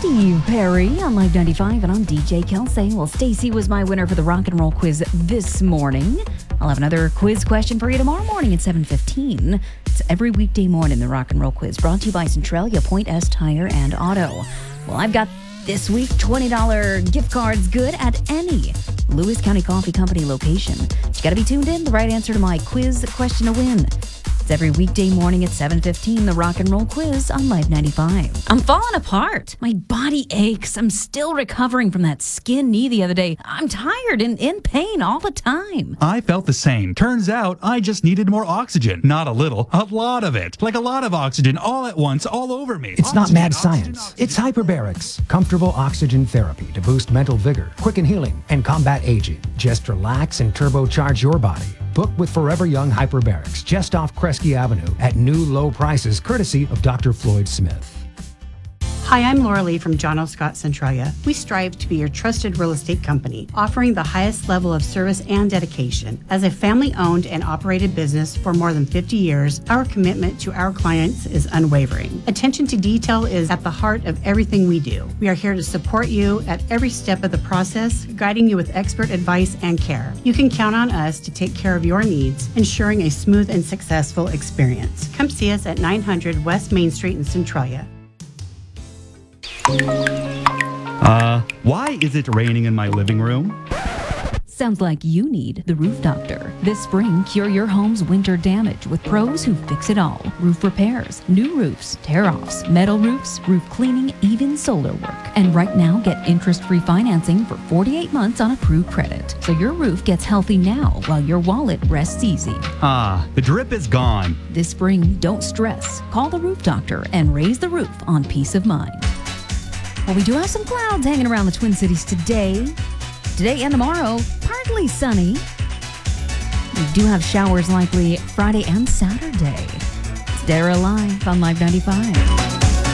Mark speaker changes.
Speaker 1: Steve Perry on Live 95, and I'm DJ Kelsey. Well, Stacy was my winner for the rock and roll quiz this morning. I'll have another quiz question for you tomorrow morning at 7:15. It's every weekday morning, the rock and roll quiz, brought to you by Centralia Point S Tire and Auto. Well, I've got this week $20 gift cards good at any Lewis County Coffee Company location. You got to be tuned in. The right answer to my quiz question to win. It's every weekday morning at 7:15, the rock and roll quiz on Live 95. I'm falling apart. My body aches. I'm still recovering from that skin knee the other day. I'm tired and in pain all the time.
Speaker 2: I felt the same. Turns out I just needed more oxygen. Not a little, a lot of it. Like a lot of oxygen all at once, all over me.
Speaker 3: It's not mad science. It's hyperbarics. Comfortable oxygen therapy to boost mental vigor, quicken healing, and combat aging. Just relax and turbocharge your body. Book with Forever Young Hyperbarics just off Kresge Avenue at new low prices courtesy of Dr. Floyd Smith.
Speaker 4: Hi, I'm Laura Lee from John O. Scott Centralia. We strive to be your trusted real estate company, offering the highest level of service and dedication. As a family-owned and operated business for more than 50 years, our commitment to our clients is unwavering. Attention to detail is at the heart of everything we do. We are here to support you at every step of the process, guiding you with expert advice and care. You can count on us to take care of your needs, ensuring a smooth and successful experience. Come see us at 900 West Main Street in Centralia.
Speaker 2: Why is it raining in my living room?
Speaker 1: Sounds like you need the Roof Doctor. This spring, cure your home's winter damage with pros who fix it all. Roof repairs, new roofs, tear-offs, metal roofs, roof cleaning, even solar work. And right now, get interest-free financing for 48 months on approved credit. So your roof gets healthy now while your wallet rests easy.
Speaker 2: The drip is gone.
Speaker 1: This spring, don't stress. Call the Roof Doctor and raise the roof on peace of mind. Well, we do have some clouds hanging around the Twin Cities today. Today and tomorrow, partly sunny. We do have showers likely Friday and Saturday. It's Dead or Alive on Live 95.